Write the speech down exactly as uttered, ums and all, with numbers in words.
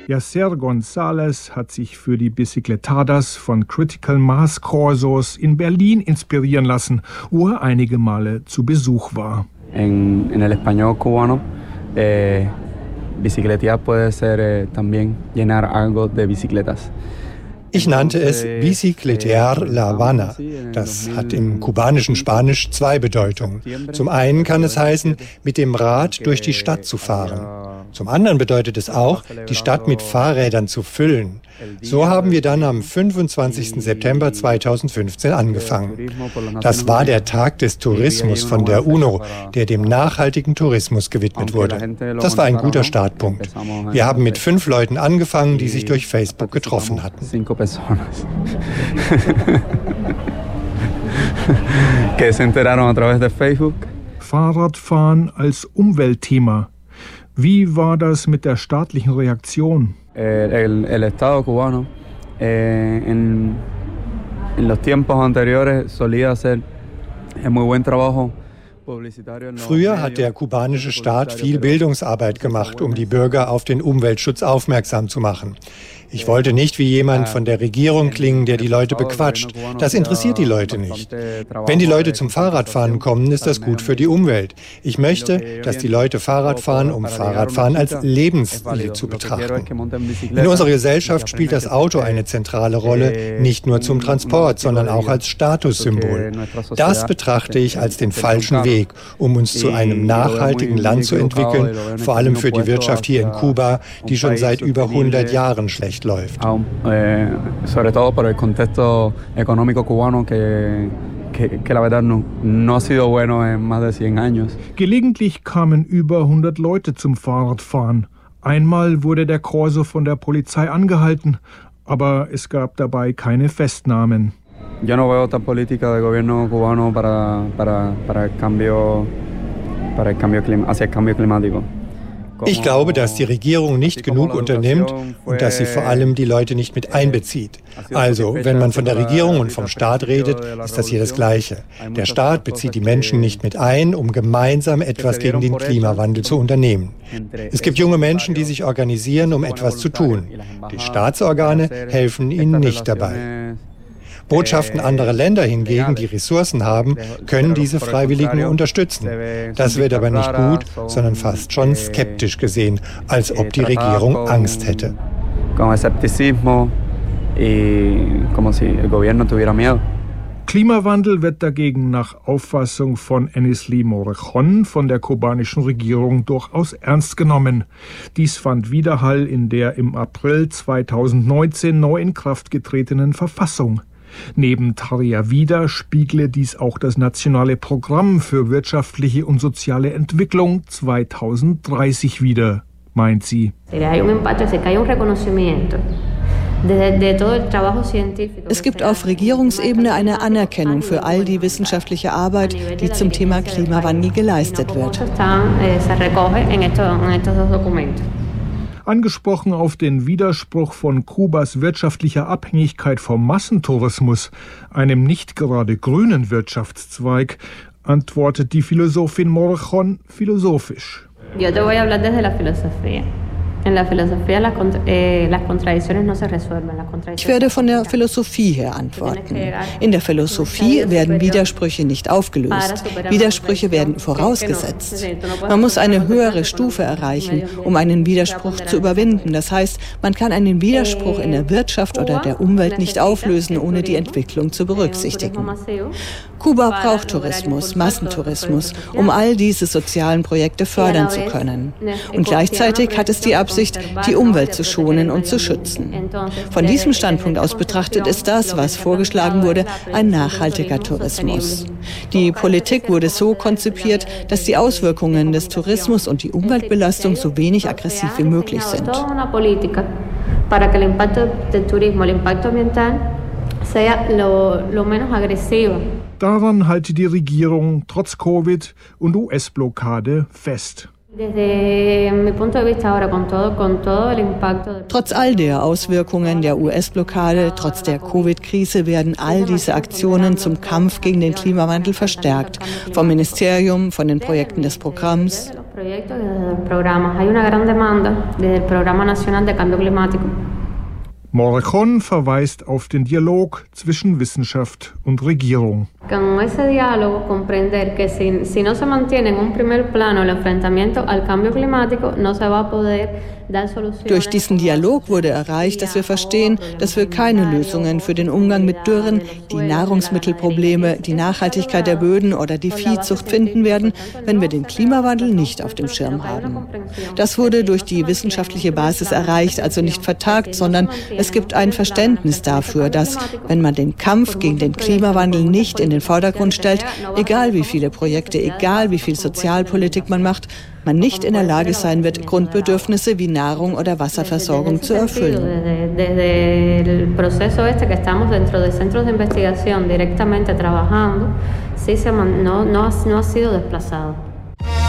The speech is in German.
Yasser González hat sich für die Bicicletadas von Critical Mass Corsos in Berlin inspirieren lassen, wo er einige Male zu Besuch war. En, en el español cubano, eh, bicicletear puede ser eh, también llenar algo de bicicletas. Ich nannte es Bicicletear La Habana. Das hat im kubanischen Spanisch zwei Bedeutungen. Zum einen kann es heißen, mit dem Rad durch die Stadt zu fahren. Zum anderen bedeutet es auch, die Stadt mit Fahrrädern zu füllen. So haben wir dann am fünfundzwanzigsten September zweitausendfünfzehn angefangen. Das war der Tag des Tourismus von der UNO, der dem nachhaltigen Tourismus gewidmet wurde. Das war ein guter Startpunkt. Wir haben mit fünf Leuten angefangen, die sich durch Facebook getroffen hatten. Fahrradfahren als Umweltthema. Wie war das mit der staatlichen Reaktion? El, el Estado cubano eh, en, en los tiempos anteriores solía hacer muy buen trabajo. Früher hat der kubanische Staat viel Bildungsarbeit gemacht, um die Bürger auf den Umweltschutz aufmerksam zu machen. Ich wollte nicht wie jemand von der Regierung klingen, der die Leute bequatscht. Das interessiert die Leute nicht. Wenn die Leute zum Fahrradfahren kommen, ist das gut für die Umwelt. Ich möchte, dass die Leute Fahrrad fahren, um Fahrradfahren als Lebensstil zu betrachten. In unserer Gesellschaft spielt das Auto eine zentrale Rolle, nicht nur zum Transport, sondern auch als Statussymbol. Das betrachte ich als den falschen Weg, um uns zu einem nachhaltigen Land zu entwickeln, vor allem für die Wirtschaft hier in Kuba, die schon seit über hundert Jahren schlecht läuft. Sobre todo por el contexto económico cubano que que que la verdad no no ha sido bueno en más de cien años. Gelegentlich kamen über hundert Leute zum Fahrradfahren. Einmal wurde der Corso von der Polizei angehalten, aber es gab dabei keine Festnahmen. Yo no veo esta política del gobierno cubano para para para el cambio para el cambio hacia el cambio climático. Ich glaube, dass die Regierung nicht genug unternimmt und dass sie vor allem die Leute nicht mit einbezieht. Also, wenn man von der Regierung und vom Staat redet, ist das hier das Gleiche. Der Staat bezieht die Menschen nicht mit ein, um gemeinsam etwas gegen den Klimawandel zu unternehmen. Es gibt junge Menschen, die sich organisieren, um etwas zu tun. Die Staatsorgane helfen ihnen nicht dabei. Botschaften anderer Länder hingegen, die Ressourcen haben, können diese Freiwilligen unterstützen. Das wird aber nicht gut, sondern fast schon skeptisch gesehen, als ob die Regierung Angst hätte. Klimawandel wird dagegen nach Auffassung von Enisli Morejón von der kubanischen Regierung durchaus ernst genommen. Dies fand Widerhall in der im April zweitausendneunzehn neu in Kraft getretenen Verfassung. Neben Tarja Vida spiegle dies auch das Nationale Programm für wirtschaftliche und soziale Entwicklung zweitausenddreißig wider, meint sie. Es gibt auf Regierungsebene eine Anerkennung für all die wissenschaftliche Arbeit, die zum Thema Klimawandel geleistet wird. Angesprochen auf den Widerspruch von Kubas wirtschaftlicher Abhängigkeit vom Massentourismus, einem nicht gerade grünen Wirtschaftszweig, antwortet die Philosophin Morejón philosophisch. Yo te voy a hablar desde la filosofía. Ich werde von der Philosophie her antworten. In der Philosophie werden Widersprüche nicht aufgelöst. Widersprüche werden vorausgesetzt. Man muss eine höhere Stufe erreichen, um einen Widerspruch zu überwinden. Das heißt, man kann einen Widerspruch in der Wirtschaft oder der Umwelt nicht auflösen, ohne die Entwicklung zu berücksichtigen. Kuba braucht Tourismus, Massentourismus, um all diese sozialen Projekte fördern zu können. Und gleichzeitig hat es die Absicht, die Umwelt zu schonen und zu schützen. Von diesem Standpunkt aus betrachtet ist das, was vorgeschlagen wurde, ein nachhaltiger Tourismus. Die Politik wurde so konzipiert, dass die Auswirkungen des Tourismus und die Umweltbelastung so wenig aggressiv wie möglich sind. Daran halte die Regierung trotz Covid und U S-Blockade fest. Trotz all der Auswirkungen der U S-Blockade, trotz der Covid-Krise werden all diese Aktionen zum Kampf gegen den Klimawandel verstärkt. Vom Ministerium, von den Projekten des Programms. Morejón verweist auf den Dialog zwischen Wissenschaft und Regierung. Con ese diálogo comprender que si, si no se mantiene en un primer plano el enfrentamiento al cambio climático, no se va a poder dar soluciones. Durch diesen Dialog wurde erreicht, dass wir verstehen, dass wir keine Lösungen für den Umgang mit Dürren, die Nahrungsmittelprobleme, die Nachhaltigkeit der Böden oder die Viehzucht finden werden, wenn wir den Klimawandel nicht auf dem Schirm haben. Das wurde durch die wissenschaftliche Basis erreicht, also nicht vertagt, sondern es gibt ein Verständnis dafür, dass, wenn man den Kampf gegen den Klimawandel nicht in den Vordergrund stellt, egal wie viele Projekte, egal wie viel Sozialpolitik man macht, man nicht in der Lage sein wird, Grundbedürfnisse wie Nahrung oder Wasserversorgung zu erfüllen. Desde el proceso este que estamos dentro de centros de investigación directamente trabajando, sí se no no ha sido desplazado.